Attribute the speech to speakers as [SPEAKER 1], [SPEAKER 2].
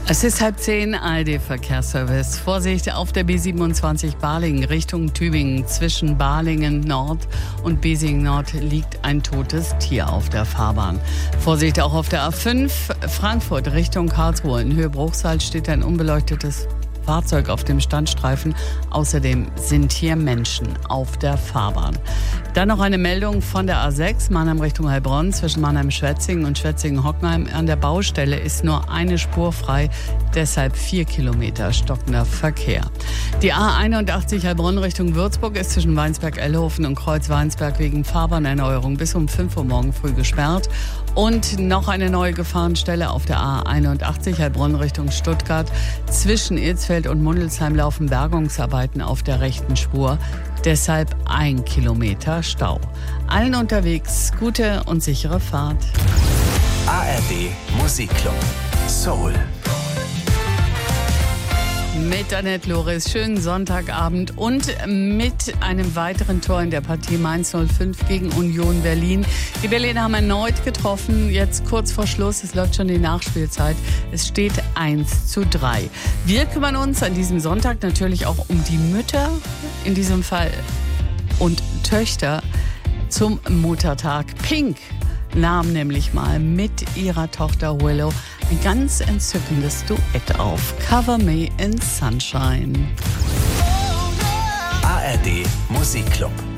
[SPEAKER 1] Es ist 9:30, ARD-Verkehrsservice. Vorsicht auf der B27 Balingen Richtung Tübingen. Zwischen Balingen Nord und Besing Nord liegt ein totes Tier auf der Fahrbahn. Vorsicht auch auf der A5 Frankfurt Richtung Karlsruhe. In Höhe Bruchsal steht ein unbeleuchtetes Fahrzeug auf dem Standstreifen. Außerdem sind hier Menschen auf der Fahrbahn. Dann noch eine Meldung von der A6 Mannheim Richtung Heilbronn. Zwischen Mannheim-Schwetzingen und Schwetzingen-Hockenheim an der Baustelle ist nur eine Spur frei. Deshalb 4 Kilometer stockender Verkehr. Die A81 Heilbronn Richtung Würzburg ist zwischen Weinsberg-Ellhofen und Kreuz-Weinsberg wegen Fahrbahnerneuerung bis um 5 Uhr morgen früh gesperrt. Und noch eine neue Gefahrenstelle auf der A81 Heilbronn Richtung Stuttgart. Zwischen Ilsfeld und Mundelsheim laufen Bergungsarbeiten auf der rechten Spur. Deshalb 1 Kilometer Stau. Allen unterwegs gute und sichere Fahrt.
[SPEAKER 2] ARD Musikclub Soul.
[SPEAKER 1] Mit Annette Loris, schönen Sonntagabend und mit einem weiteren Tor in der Partie Mainz 05 gegen Union Berlin. Die Berliner haben erneut getroffen, jetzt kurz vor Schluss, es läuft schon die Nachspielzeit. Es steht 1:3. Wir kümmern uns an diesem Sonntag natürlich auch um die Mütter in diesem Fall und Töchter zum Muttertag. Pink nahm nämlich mal mit ihrer Tochter Willow ein ganz entzückendes Duett auf. Cover Me in Sunshine.
[SPEAKER 2] ARD Musikclub.